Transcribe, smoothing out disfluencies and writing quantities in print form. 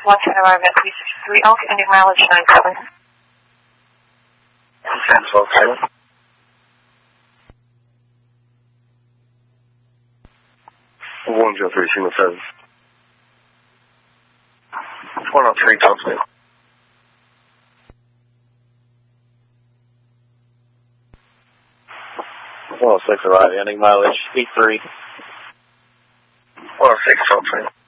One train arrived at 363 Elk, ending mileage 97. San 12 Taylor. 103 single service. 103 Thompson. 106 arriving, ending mileage 83. 106 Thompson.